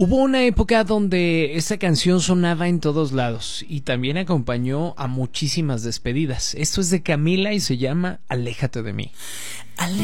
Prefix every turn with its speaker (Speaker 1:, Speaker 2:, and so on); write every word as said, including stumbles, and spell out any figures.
Speaker 1: Hubo una época donde esta canción sonaba en todos lados y también acompañó a muchísimas despedidas. Esto es de Camila y se llama Aléjate de mí.